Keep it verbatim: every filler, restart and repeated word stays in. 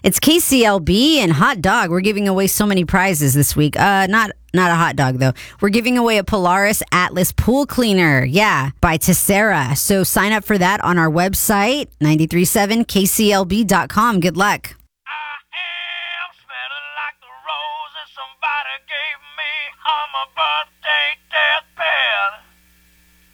It's K C L B and Hot Dog. We're giving away so many prizes this week. Uh, not not a hot dog, though. We're giving away a Polaris Atlas pool cleaner. Yeah, by Tessera. So sign up for that on our website, nine three seven K C L B dot com. Good luck. I am smelling like the roses somebody gave me on my birthday.